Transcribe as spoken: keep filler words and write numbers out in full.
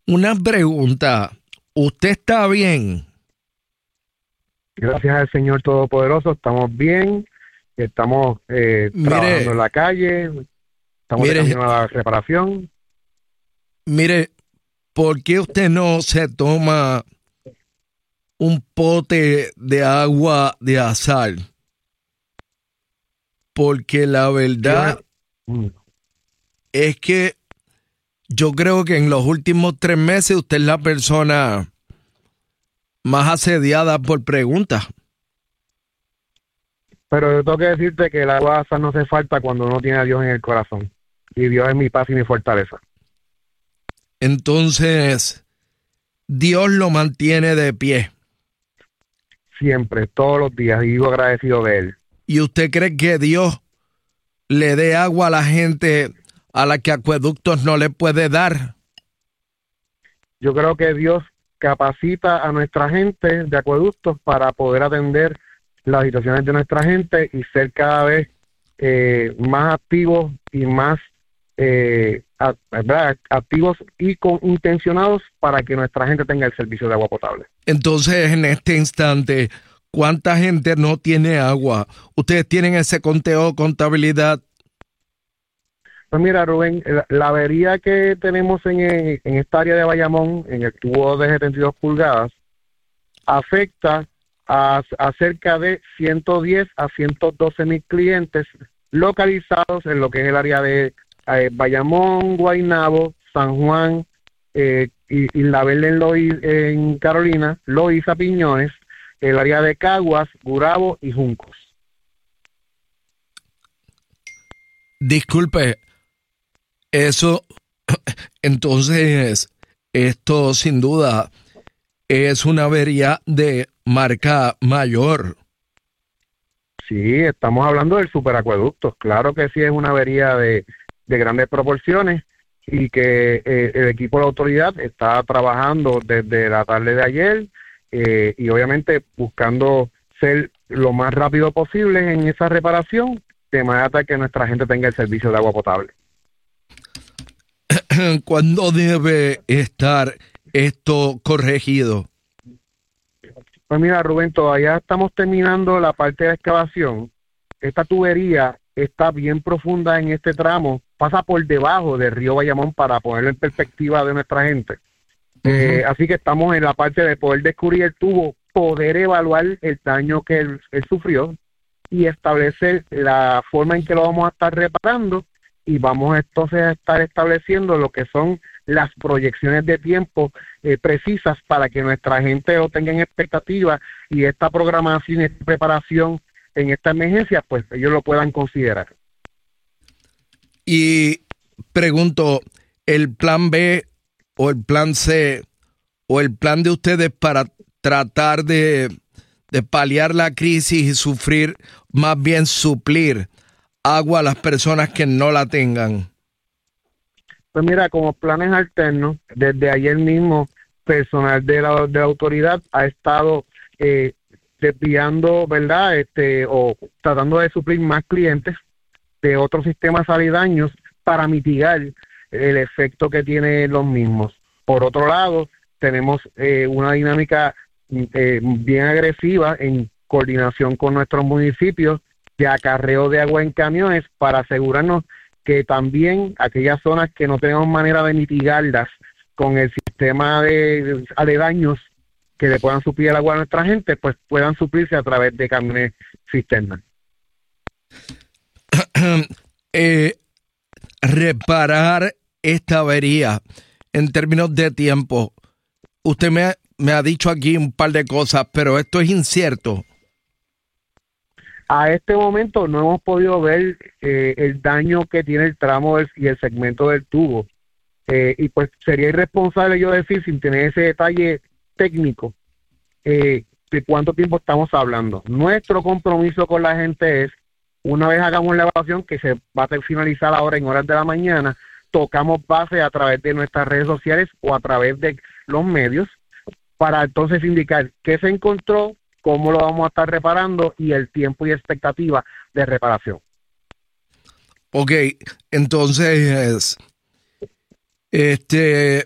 Una pregunta. ¿Usted está bien? Gracias al Señor Todopoderoso, estamos bien, estamos eh, trabajando en Mire, la calle, estamos de mire, camino a la reparación. mire, ¿por qué usted no se toma un pote de agua de azar? Porque la Dios, verdad mm, es que yo creo que en los últimos tres meses usted es la persona más asediada por preguntas. pero yo tengo que decirte que el agua esa no hace falta cuando uno tiene a Dios en el corazón. Y Dios es mi paz y mi fortaleza. Entonces, Dios lo mantiene de pie. Siempre, todos los días, y vivo agradecido de Él. ¿Y usted cree que Dios le dé agua a la gente a la que Acueductos no le puede dar? Yo creo que Dios capacita a nuestra gente de acueductos para poder atender las situaciones de nuestra gente y ser cada vez eh, más activos y más eh, a- ¿verdad? activos y con intencionados para que nuestra gente tenga el servicio de agua potable. Entonces, en este instante, ¿cuánta gente no tiene agua? ¿Ustedes tienen ese conteo, contabilidad? Pues mira, Rubén, la, la avería que tenemos en, en, en esta área de Bayamón, en el tubo de setenta y dos pulgadas, afecta a, a cerca de ciento diez a ciento doce mil clientes localizados en lo que es el área de eh, Bayamón, Guaynabo, San Juan, eh, y, y La Verde en, Loí- en Carolina, Loíza, Piñones, el área de Caguas, Gurabo y Juncos. Disculpe, eso, entonces, esto sin duda es una avería de marca mayor. Sí, estamos hablando del superacueducto. Claro que sí es una avería de, de grandes proporciones y que eh, el equipo de la autoridad está trabajando desde la tarde de ayer eh, y obviamente buscando ser lo más rápido posible en esa reparación de manera que nuestra gente tenga el servicio de agua potable. ¿Cuándo debe estar esto corregido? Pues mira, Rubén, todavía estamos terminando la parte de excavación. Esta tubería está bien profunda en este tramo, pasa por debajo del río Bayamón para ponerlo en perspectiva de nuestra gente. Uh-huh. Eh, así que estamos en la parte de poder descubrir el tubo, poder evaluar el daño que él, él sufrió y establecer la forma en que lo vamos a estar reparando y vamos entonces a estar estableciendo lo que son las proyecciones de tiempo eh, precisas para que nuestra gente lo tenga en expectativa y esta programación, esta preparación en esta emergencia, pues ellos lo puedan considerar. Y pregunto, ¿el plan B o el plan C o el plan de ustedes para tratar de, de paliar la crisis y sufrir, más bien suplir agua a las personas que no la tengan? Pues mira, como planes alternos, desde ayer mismo personal de la, de la autoridad ha estado eh, desviando, ¿verdad? Este, o tratando de suplir más clientes de otros sistemas aledaños para mitigar el efecto que tienen los mismos. Por otro lado, tenemos eh, una dinámica eh, bien agresiva en coordinación con nuestros municipios de acarreo de agua en camiones para asegurarnos que también aquellas zonas que no tenemos manera de mitigarlas con el sistema de aledaños que le puedan suplir el agua a nuestra gente, pues puedan suplirse a través de camiones cisternas. eh, reparar esta avería en términos de tiempo, usted me ha, me ha dicho aquí un par de cosas, pero esto es incierto. A este momento no hemos podido ver eh, el daño que tiene el tramo del, y el segmento del tubo. Eh, y pues sería irresponsable yo decir, sin tener ese detalle técnico, eh, de cuánto tiempo estamos hablando. Nuestro compromiso con la gente es, una vez hagamos la evaluación, que se va a finalizar ahora en horas de la mañana, tocamos base a través de nuestras redes sociales o a través de los medios, para entonces indicar qué se encontró, cómo lo vamos a estar reparando y el tiempo y expectativa de reparación. Ok, entonces, este,